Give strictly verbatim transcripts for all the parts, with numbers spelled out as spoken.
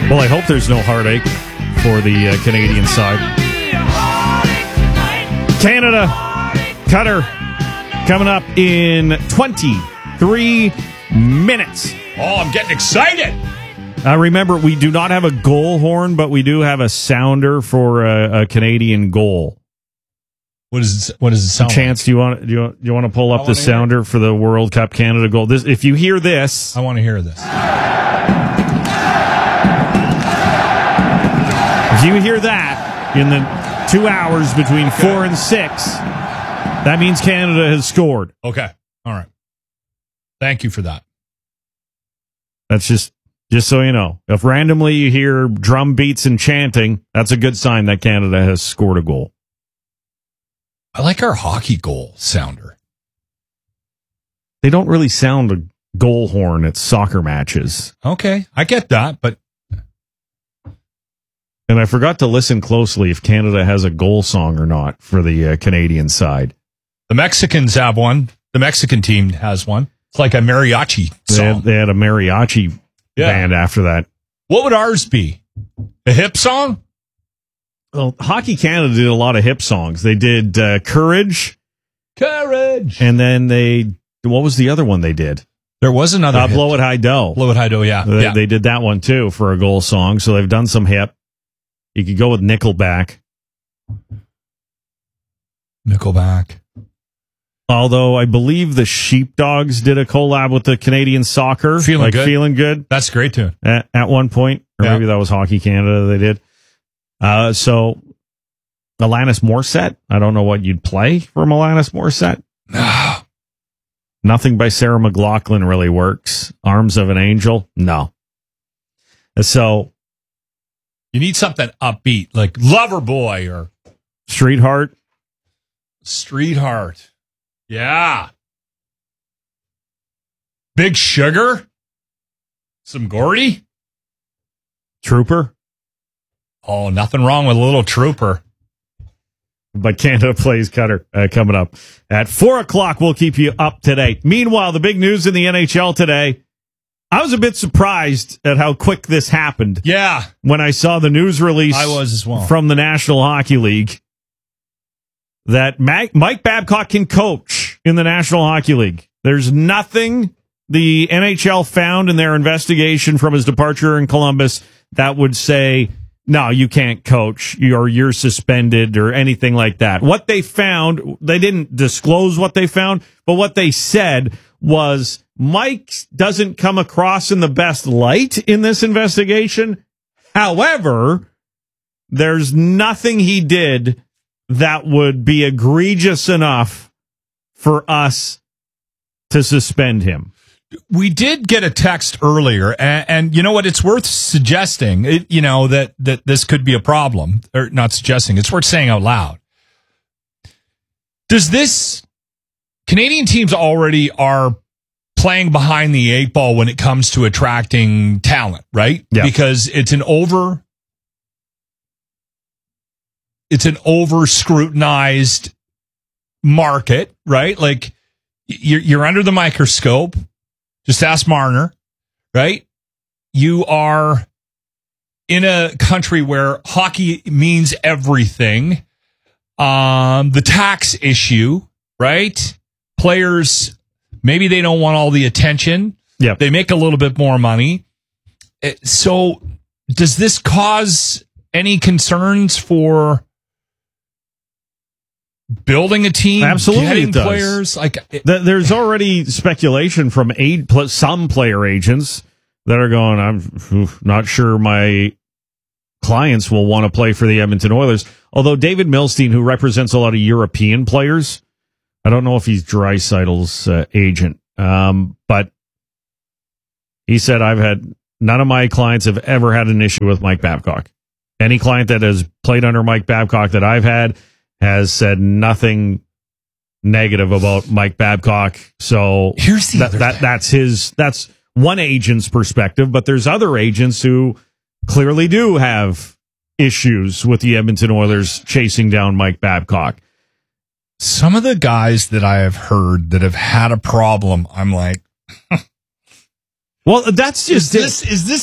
Well, I hope there's no heartache for the uh, Canadian side. Canada, Qatar, coming up in twenty-three minutes. Oh, I'm getting excited. Uh, remember, we do not have a goal horn, but we do have a sounder for a, a Canadian goal. What is what does it sound Chance, like? do you want do you, do you want to pull up the sounder for the World Cup Canada goal? This, if you hear this, I want to hear this. If you hear that in the two hours between okay. four and six, that means Canada has scored. Okay. All right. Thank you for that. That's just, just so you know. If randomly you hear drum beats and chanting, that's a good sign that Canada has scored a goal. I like our hockey goal sounder. They don't really sound a goal horn at soccer matches. Okay. I get that, but... And I forgot to listen closely if Canada has a goal song or not for the uh, Canadian side. The Mexicans have one. The Mexican team has one. It's like a mariachi song. They had, they had a mariachi yeah. band after that. What would ours be? A hip song? Well, Hockey Canada did a lot of hip songs. They did uh, Courage. Courage. And then they, what was the other one they did? There was another uh, Blow It High Dough. Blow It High Dough, yeah. They, yeah. they did that one too for a goal song. So they've done some hip. You could go with Nickelback. Nickelback. Although I believe the Sheepdogs did a collab with the Canadian Soccer. Feeling like good. Feeling Good. That's great too. At, at one point. Or yeah. maybe that was Hockey Canada they did. Uh, so, Alanis Morissette. I don't know what you'd play from Alanis Morissette. Nothing by Sarah McLachlan really works. Arms of an Angel. No. So... You need something upbeat, like Loverboy or Street Heart. Street Heart. Yeah. Big Sugar. Some Gordy. Trooper. Oh, nothing wrong with a little Trooper. But Canada plays Qatar uh, coming up. At four o'clock, we'll keep you up to date. Meanwhile, the big news in the N H L today. I was a bit surprised at how quick this happened. Yeah. When I saw the news release I was as well. from the National Hockey League that Mike Babcock can coach in the National Hockey League. There's nothing the N H L found in their investigation from his departure in Columbus that would say, no, you can't coach, or you're suspended, or anything like that. What they found, they didn't disclose what they found, but what they said was Mike doesn't come across in the best light in this investigation. However, there's nothing he did that would be egregious enough for us to suspend him. We did get a text earlier, and, and you know what? It's worth suggesting, it, you know, that, that this could be a problem, or not suggesting, it's worth saying out loud. Does this, Canadian teams already are playing behind the eight ball when it comes to attracting talent, right? Yeah. Because it's an over, it's an over scrutinized market, right? Like you're, you're under the microscope. Just ask Marner, right? You are in a country where hockey means everything. Um, the tax issue, right? Players, maybe they don't want all the attention. Yeah. They make a little bit more money. So does this cause any concerns for building a team? Absolutely, getting it does. Players? Like, it, there's already speculation from eight, some player agents that are going, I'm not sure my clients will want to play for the Edmonton Oilers. Although David Milstein, who represents a lot of European players, I don't know if he's Draisaitl's uh, agent, um, but he said, I've had, none of my clients have ever had an issue with Mike Babcock. Any client that has played under Mike Babcock that I've had has said nothing negative about Mike Babcock. So here's the that, other that thing. that's his, that's one agent's perspective, but there's other agents who clearly do have issues with the Edmonton Oilers chasing down Mike Babcock. Some of the guys that I have heard that have had a problem, I'm like, well, that's just is this, is this,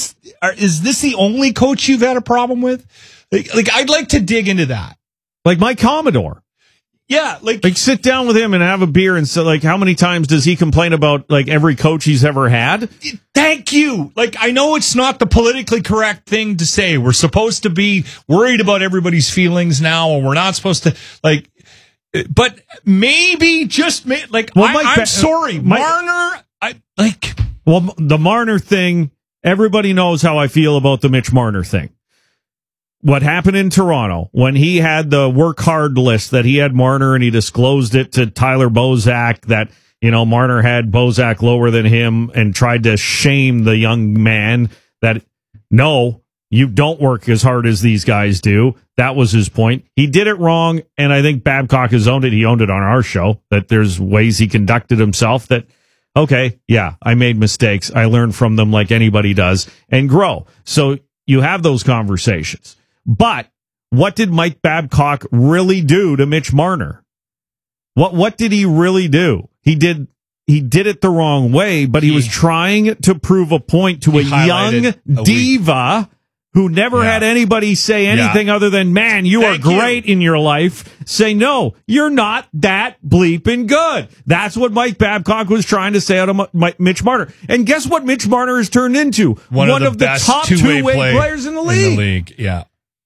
are, is this the only coach you've had a problem with? Like, like I'd like to dig into that. Like Mike Commodore. Yeah, like, like sit down with him and have a beer and so like how many times does he complain about like every coach he's ever had? Thank you. Like I know it's not the politically correct thing to say. We're supposed to be worried about everybody's feelings now, and we're not supposed to like. But maybe just may, like well, I, Mike, I'm sorry, Mike, Marner. I like well the Marner thing. Everybody knows how I feel about the Mitch Marner thing. What happened in Toronto when he had the work hard list that he had Marner and he disclosed it to Tyler Bozak that, you know, Marner had Bozak lower than him and tried to shame the young man that, no, you don't work as hard as these guys do. That was his point. He did it wrong, and I think Babcock has owned it. He owned it on our show, that there's ways he conducted himself that, okay, yeah, I made mistakes. I learned from them like anybody does and grow. So you have those conversations. But what did Mike Babcock really do to Mitch Marner? What what did he really do? He did he did it the wrong way, but he, he was trying to prove a point to a young a diva week. who never yeah. had anybody say anything yeah. other than, man, you Thank are great you. in your life. Say, no, you're not that bleeping good. That's what Mike Babcock was trying to say out of Mitch Marner. And guess what Mitch Marner has turned into? One, One of, the, of the top two-way, two-way play players in the league. In the league, yeah.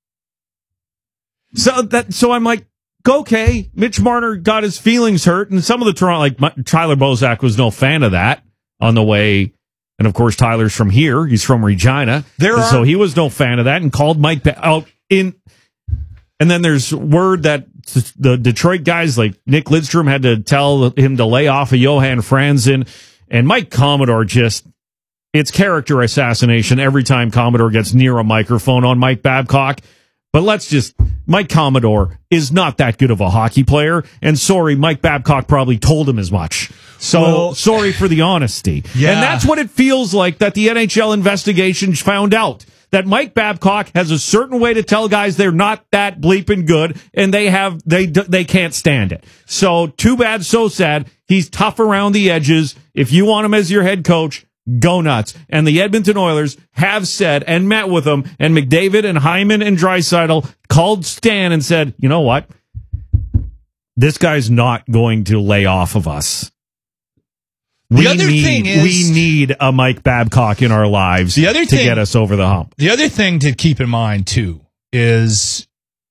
So that, so I'm like, okay, Mitch Marner got his feelings hurt, and some of the Toronto, like my, Tyler Bozak was no fan of that on the way, and of course Tyler's from here, he's from Regina, there are, so he was no fan of that and called Mike ba- out in. And then there's word that the Detroit guys like Nick Lidstrom had to tell him to lay off of Johan Franzen, and Mike Commodore just. It's character assassination every time Commodore gets near a microphone on Mike Babcock. But let's just, Mike Commodore is not that good of a hockey player. And sorry, Mike Babcock probably told him as much. So well, sorry for the honesty. Yeah. And that's what it feels like that the N H L investigation found out. That Mike Babcock has a certain way to tell guys they're not that bleeping good, and they have they they can't stand it. So too bad, so sad. He's tough around the edges. If you want him as your head coach, go nuts. And the Edmonton Oilers have said and met with him, and McDavid and Hyman and Draisaitl called Stan and said, you know what? This guy's not going to lay off of us. The we other need, thing is, we need a Mike Babcock in our lives the other to thing, get us over the hump. The other thing to keep in mind, too, is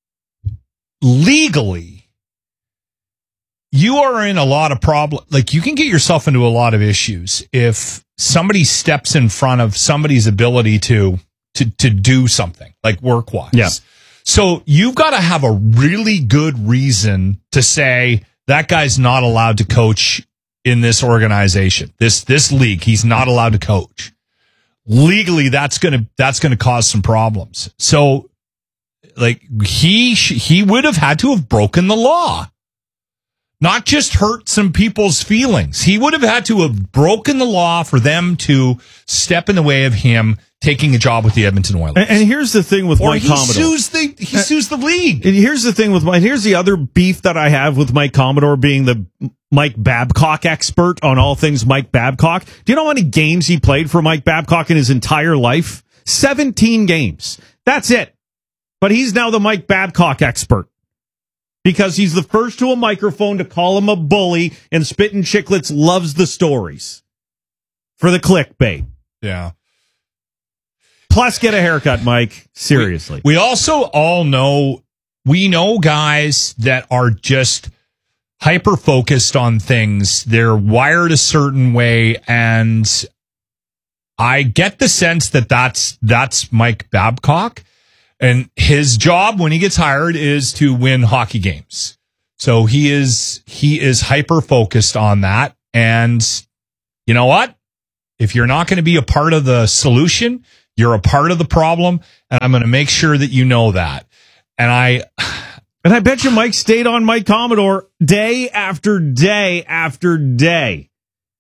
legally, you are in a lot of problem. Like, you can get yourself into a lot of issues if somebody steps in front of somebody's ability to to to do something, like work-wise. Yeah. So you've got to have a really good reason to say that guy's not allowed to coach in this organization, this this league. He's not allowed to coach. Legally, that's gonna that's gonna cause some problems. So, like he he would have had to have broken the law. Not just hurt some people's feelings. He would have had to have broken the law for them to step in the way of him taking a job with the Edmonton Oilers. And, and here's the thing with or Mike he Commodore. Sues the, he uh, sues the league. And here's the thing with Mike. Here's the other beef that I have with Mike Commodore being the Mike Babcock expert on all things Mike Babcock. Do you know how many games he played for Mike Babcock in his entire life? seventeen games. That's it. But he's now the Mike Babcock expert. Because he's the first to a microphone to call him a bully, and Spittin' Chicklets loves the stories for the clickbait. Yeah. Plus, get a haircut, Mike. Seriously. We, we also all know, we know guys that are just hyper focused on things. They're wired a certain way, and I get the sense that that's that's Mike Babcock. And his job when he gets hired is to win hockey games. So he is he is hyper focused on that. And you know what? If you're not going to be a part of the solution, you're a part of the problem. And I'm going to make sure that you know that. And I and I bet you Mike stayed on Mike Commodore day after day after day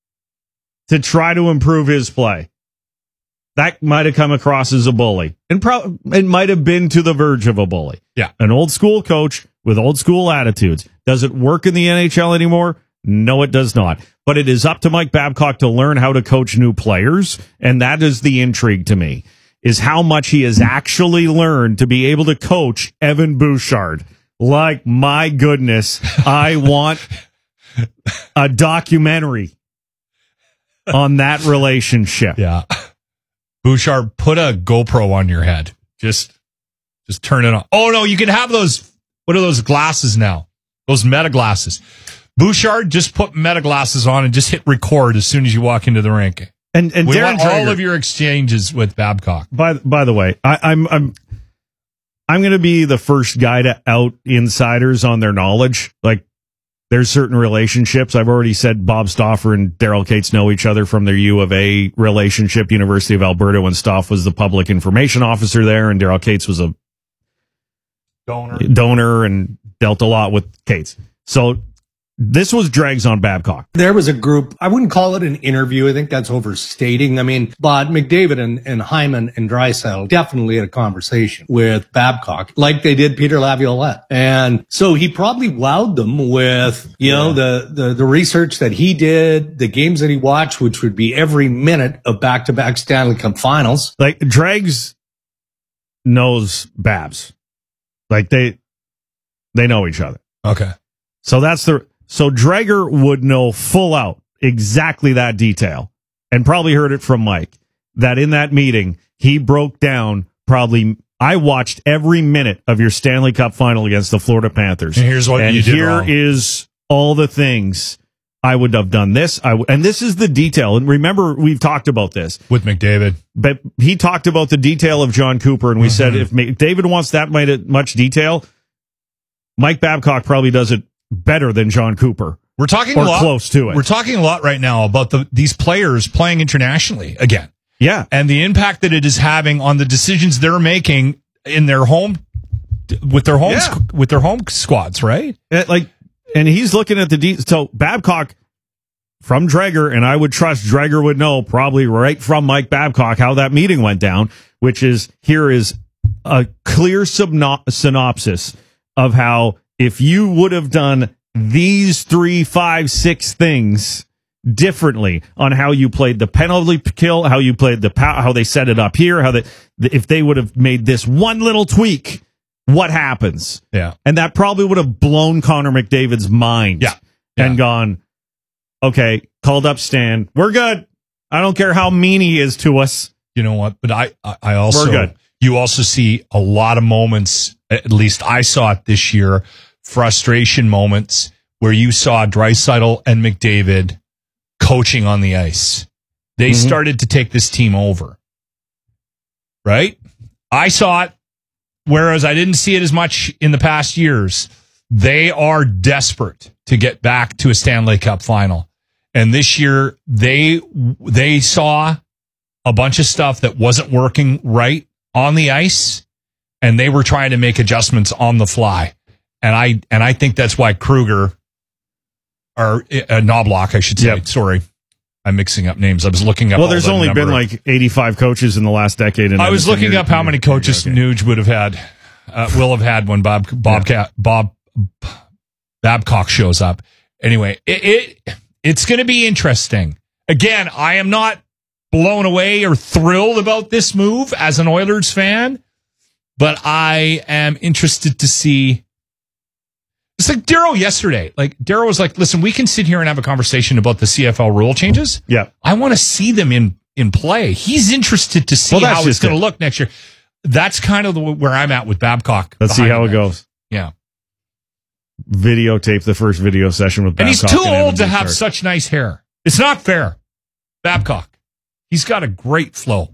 to try to improve his play. That might have come across as a bully. And pro- it might have been to the verge of a bully. Yeah. An old school coach with old school attitudes. Does it work in the N H L anymore? No, it does not. But it is up to Mike Babcock to learn how to coach new players. And that is the intrigue to me. is how much he has actually learned to be able to coach Evan Bouchard. Like, my goodness, I want a documentary on that relationship. Yeah. Bouchard, put a GoPro on your head. Just, just turn it on. Oh, no, you can have those. What are those glasses now? Those meta glasses. Bouchard, just put meta glasses on and just hit record as soon as you walk into the rink. And and we Darren want Dreger, all of your exchanges with Babcock. By by the way, I, I'm I'm I'm going to be the first guy to out insiders on their knowledge. Like, there's certain relationships. I've already said Bob Stauffer and Daryl Cates know each other from their U of A relationship, University of Alberta, when Staff was the public information officer there, and Daryl Cates was a donor donor and dealt a lot with Cates. So this was Dregs on Babcock. There was a group, I wouldn't call it an interview. I think that's overstating. I mean, but McDavid and, and Hyman and Draisaitl definitely had a conversation with Babcock, like they did Peter Laviolette. And so he probably wowed them with, you know, yeah. the, the, the research that he did, the games that he watched, which would be every minute of back-to-back Stanley Cup finals. Like, Dregs knows Babs. Like, they, they know each other. Okay. So that's the, So Dreger would know full out exactly that detail, and probably heard it from Mike, that in that meeting, he broke down probably, I watched every minute of your Stanley Cup final against the Florida Panthers. And here's what and you did here wrong. is all the things I would have done this. I w- and this is the detail. And remember, we've talked about this. With McDavid. But he talked about the detail of John Cooper, and we mm-hmm. said if McDavid wants that much detail, Mike Babcock probably does it better than John Cooper. We're talking or a lot, close to it. We're talking a lot right now about the, these players playing internationally again. Yeah. And the impact that it is having on the decisions they're making in their home with their home yeah. with their home squads, right? It, like, and he's looking at the de- so Babcock from Dreger, and I would trust Dreger would know probably right from Mike Babcock how that meeting went down, which is here is a clear subno- synopsis of how if you would have done these three, five, six things differently on how you played the penalty kill, how you played the pow- how they set it up here, how they, if they would have made this one little tweak, what happens? Yeah. And that probably would have blown Connor McDavid's mind. Yeah. yeah. And gone, okay, called up Stan. We're good. I don't care how mean he is to us. You know what? But I, I also, We're good. You also see a lot of moments, at least I saw it this year, frustration moments where you saw Draisaitl and McDavid coaching on the ice. They mm-hmm. started to take this team over. Right? I saw it, whereas I didn't see it as much in the past years. They are desperate to get back to a Stanley Cup final. And this year, they they saw a bunch of stuff that wasn't working right on the ice, and they were trying to make adjustments on the fly. And I and I think that's why Kruger, or uh, Knobloch, I should say. Yep. Sorry, I'm mixing up names. I was looking up. Well, there's the only been of, like eighty-five coaches in the last decade. And I was looking up how many coaches okay. Nuge would have had, uh, will have had when Bob Bob yeah. Bob Babcock shows up. Anyway, it, it it's going to be interesting. Again, I am not blown away or thrilled about this move as an Oilers fan, but I am interested to see. It's like Darrow yesterday. Like Darrow was like, listen, we can sit here and have a conversation about the C F L rule changes. Yeah. I want to see them in, in play. He's interested to see well, how it's going to look next year. That's kind of the, where I'm at with Babcock. Let's see how it goes. Yeah. Videotape the first video session with Babcock. And he's too and old to have start. such nice hair. It's not fair. Babcock. He's got a great flow.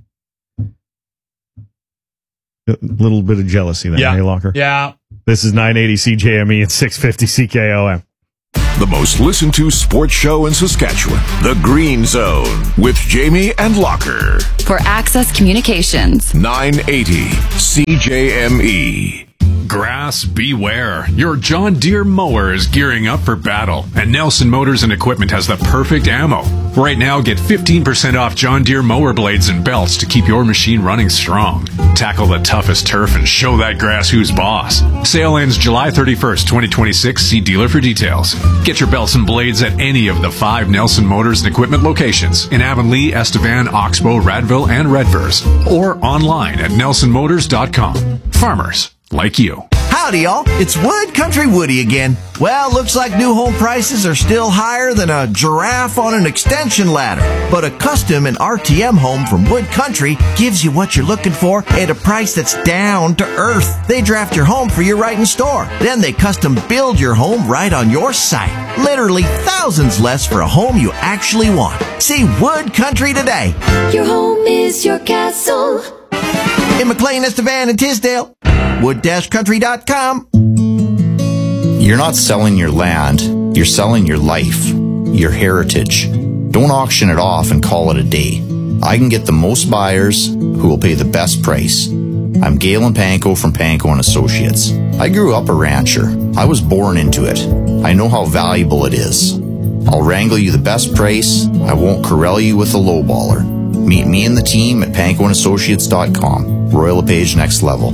A little bit of jealousy there, yeah. hey, Locker? Yeah. This is nine eighty C J M E and six fifty C K O M. The most listened to sports show in Saskatchewan, The Green Zone, with Jamie and Locker. For Access Communications. nine eighty C J M E. Grass, beware. Your John Deere mower is gearing up for battle, and Nelson Motors and Equipment has the perfect ammo. Right now, get fifteen percent off John Deere mower blades and belts to keep your machine running strong. Tackle the toughest turf and show that grass who's boss. Sale ends July thirty-first, twenty twenty-six. See dealer for details. Get your belts and blades at any of the five Nelson Motors and Equipment locations in Avonlea, Estevan, Oxbow, Radville, and Redvers, or online at nelson motors dot com. Farmers like you. Howdy, y'all. It's Wood Country Woody again. Well, looks like new home prices are still higher than a giraffe on an extension ladder. But a custom and R T M home from Wood Country gives you what you're looking for at a price that's down to earth. They draft your home for you right in store. Then they custom build your home right on your site. Literally thousands less for a home you actually want. See Wood Country today. Your home is your castle. In McLean, Estevan, and Tisdale. wood dash country dot com. You're not selling your land. You're selling your life, your heritage. Don't auction it off and call it a day. I can get the most buyers who will pay the best price. I'm Galen Panko from Panko and Associates. I grew up a rancher. I was born into it. I know how valuable it is. I'll wrangle you the best price. I won't corral you with a lowballer. Meet me and the team at panko and associates dot com. Royal LePage Next Level.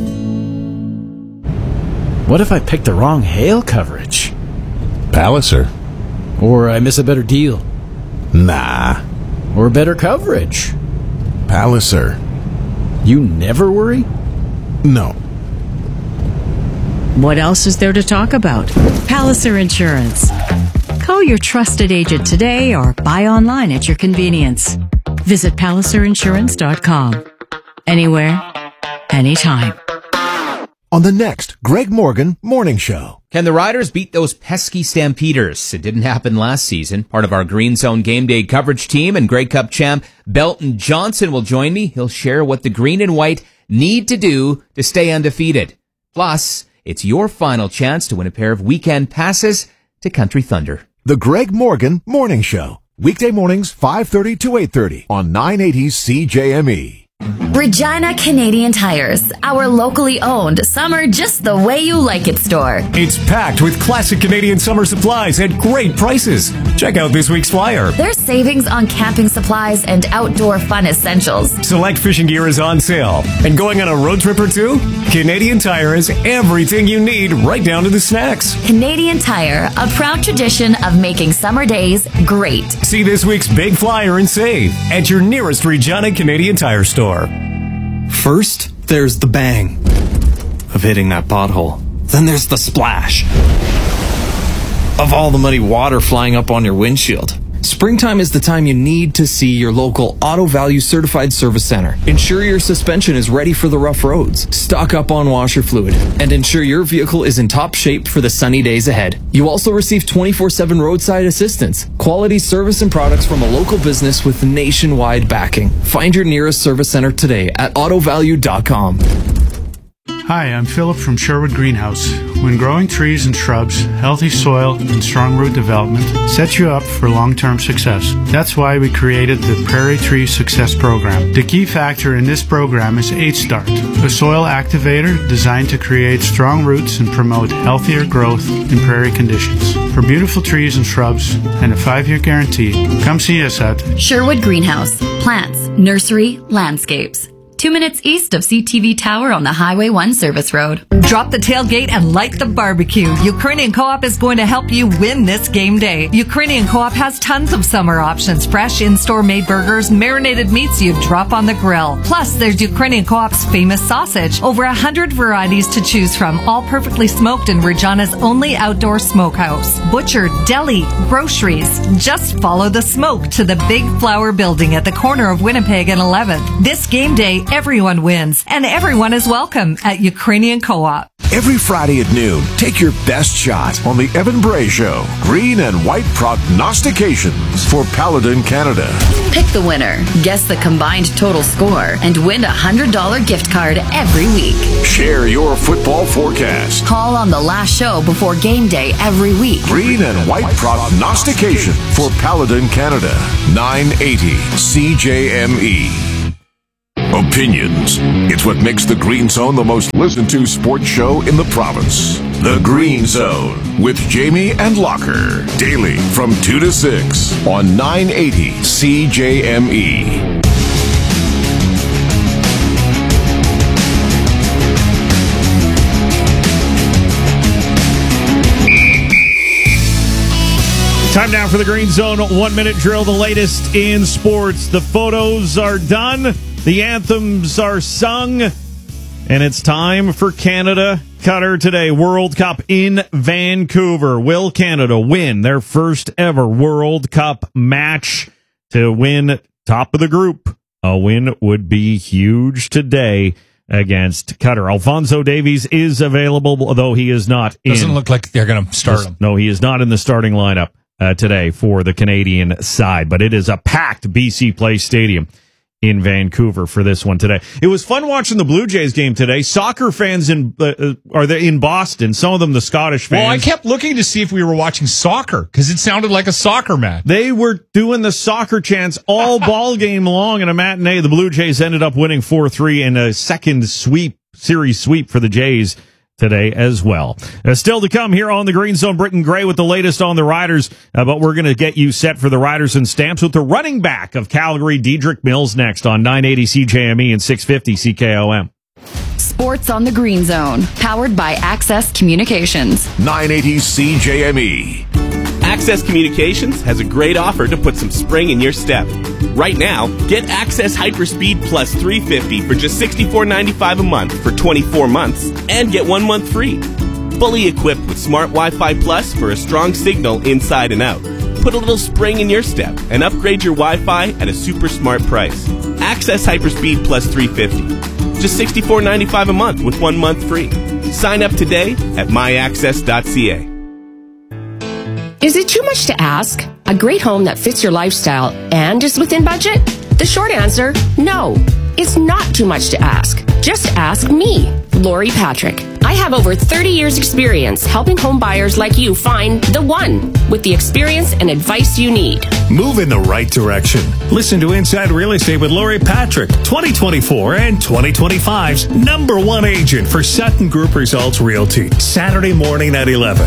What if I picked the wrong hail coverage? Palliser. Or I miss a better deal? Nah. Or better coverage? Palliser. You never worry? No. What else is there to talk about? Palliser Insurance. Call your trusted agent today or buy online at your convenience. Visit palliser insurance dot com. Anywhere, anytime. On the next Greg Morgan Morning Show. Can the Riders beat those pesky Stampeders? It didn't happen last season. Part of our Green Zone Game Day coverage team and Grey Cup champ Belton Johnson will join me. He'll share what the green and white need to do to stay undefeated. Plus, it's your final chance to win a pair of weekend passes to Country Thunder. The Greg Morgan Morning Show. Weekday mornings, five thirty to eight thirty on nine eighty C J M E. Regina Canadian Tires, our locally owned summer just the way you like it store. It's packed with classic Canadian summer supplies at great prices. Check out this week's flyer. There's savings on camping supplies and outdoor fun essentials. Select fishing gear is on sale. And going on a road trip or two? Canadian Tire has everything you need, right down to the snacks. Canadian Tire, a proud tradition of making summer days great. See this week's big flyer and save at your nearest Regina Canadian Tire store. First, there's the bang of hitting that pothole. Then there's the splash of all the muddy water flying up on your windshield. Springtime is the time you need to see your local Auto Value Certified Service Center. Ensure your suspension is ready for the rough roads. Stock up on washer fluid and ensure your vehicle is in top shape for the sunny days ahead. You also receive twenty-four seven roadside assistance, quality service and products from a local business with nationwide backing. Find your nearest service center today at auto value dot com. Hi, I'm Philip from Sherwood Greenhouse. When growing trees and shrubs, healthy soil and strong root development sets you up for long-term success. That's why we created the Prairie Tree Success Program. The key factor in this program is H Start, a soil activator designed to create strong roots and promote healthier growth in prairie conditions. For beautiful trees and shrubs and a five-year guarantee, come see us at Sherwood Greenhouse. Plants, nursery, landscapes. Two minutes east of C T V Tower on the Highway one Service Road. Drop the tailgate and light the barbecue. Ukrainian Co-op is going to help you win this game day. Ukrainian Co-op has tons of summer options. Fresh in-store made burgers, marinated meats you drop on the grill. Plus, there's Ukrainian Co-op's famous sausage. Over a hundred varieties to choose from, all perfectly smoked in Regina's only outdoor smokehouse. Butcher, deli, groceries. Just follow the smoke to the Big Flower Building at the corner of Winnipeg and eleventh. This game day, everyone wins, and everyone is welcome at Ukrainian Co-op. Every Friday at noon, take your best shot on the Evan Bray Show. Green and white prognostications for Paladin Canada. Pick the winner, guess the combined total score, and win a one hundred dollars gift card every week. Share your football forecast. Call on the last show before game day every week. Green and white prognostication for Paladin Canada. nine eighty C J M E. opinions. It's what makes the Green Zone the most listened to sports show in the province. The Green Zone with Jamie and Locker. Daily from two to six on nine eighty C J M E. Time now for the Green Zone one-minute drill, the latest in sports. The photos are done, the anthems are sung, and it's time for Canada Qatar today. World Cup in Vancouver. Will Canada win their first ever World Cup match to win top of the group? A win would be huge today against Qatar. Alphonso Davies is available, although he is not in. Doesn't look like they're going to start him. No, he is not in the starting lineup Uh, today for the Canadian side, but it is a packed B C Place Stadium in Vancouver for this one today. It was fun watching the Blue Jays game today. Soccer fans in uh, uh, are they in Boston? Some of them the Scottish fans. Well, I kept looking to see if we were watching soccer because it sounded like a soccer match. They were doing the soccer chants all ball game long in a matinee. The Blue Jays ended up winning four three in a second sweep, series sweep for the Jays today as well. Uh, still to come here on the Green Zone, Britton Gray with the latest on the Riders, uh, but we're going to get you set for the Riders and Stamps with the running back of Calgary, Dedrick Mills, next on nine eighty C J M E and six fifty C K O M. Sports on the Green Zone, powered by Access Communications. nine eighty C J M E. Access Communications has a great offer to put some spring in your step. Right now, get Access Hyperspeed Plus three fifty for just sixty-four ninety-five a month for twenty-four months and get one month free. Fully equipped with Smart Wi-Fi Plus for a strong signal inside and out. Put a little spring in your step and upgrade your Wi-Fi at a super smart price. Access Hyperspeed Plus three fifty. Just sixty-four ninety-five a month with one month free. Sign up today at my access dot c a. Is it too much to ask? A great home that fits your lifestyle and is within budget? The short answer, no. It's not too much to ask. Just ask me, Lori Patrick. I have over thirty years experience helping home buyers like you find the one with the experience and advice you need. Move in the right direction. Listen to Inside Real Estate with Lori Patrick, twenty twenty-four and twenty twenty-five's number one agent for Sutton Group Results Realty. Saturday morning at eleven.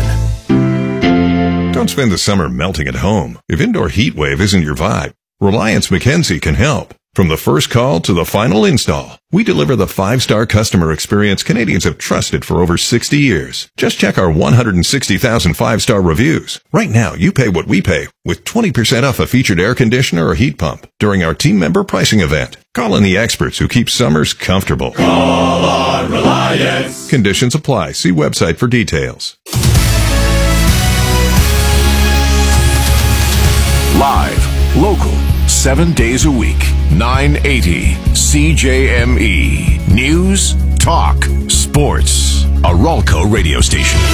Don't spend the summer melting at home. If indoor heat wave isn't your vibe, Reliance Mackenzie can help. From the first call to the final install, we deliver the five-star customer experience Canadians have trusted for over sixty years. Just check our one hundred sixty thousand five-star reviews. Right now, you pay what we pay with twenty percent off a featured air conditioner or heat pump during our team member pricing event. Call in the experts who keep summers comfortable. Call on Reliance. Conditions apply. See website for details. Live, local, seven days a week. nine eighty C J M E. News, talk, sports. A Ralco radio station.